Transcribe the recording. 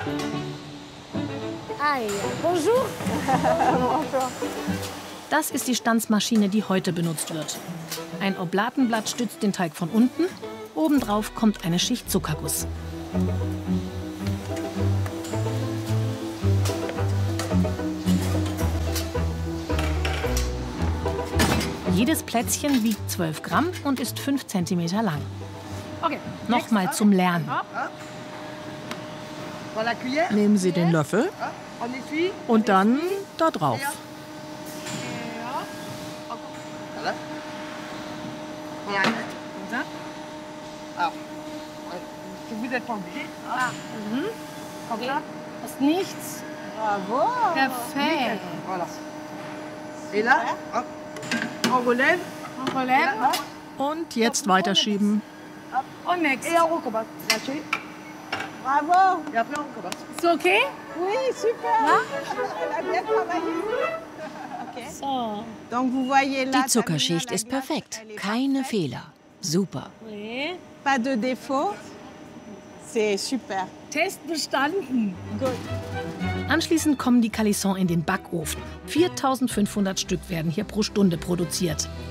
Bonjour. Das ist die Stanzmaschine, die heute benutzt wird. Ein Oblatenblatt stützt den Teig von unten. Obendrauf kommt eine Schicht Zuckerguss. Jedes Plätzchen wiegt 12 Gramm und ist 5 Zentimeter lang. Okay. Nochmal zum Lernen. Nehmen Sie den Löffel und dann da drauf. Okay. Das ist nichts. Bravo. Perfekt. On relève. On relève. Und jetzt weiterschieben. Und next. Et on recommence. Lâchez. Bravo. Et après on recommence. Ist okay? Oui, super. Elle a bien travaillé. So. Donc vous voyez là. Die Zuckerschicht ist perfekt. Keine Fehler. Super. Okay. Pas de défaut. C'est super. Test bestanden. Gut. Anschließend kommen die Calissons in den Backofen. 4.500 Stück werden hier pro Stunde produziert.